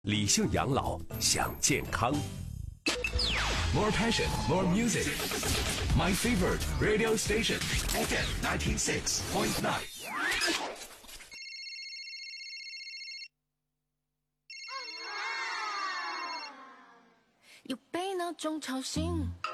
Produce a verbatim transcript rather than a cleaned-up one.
理性养老，想健康。 More passion, more music. My favorite radio station, F M ninety-six point nine. 又被闹钟吵醒。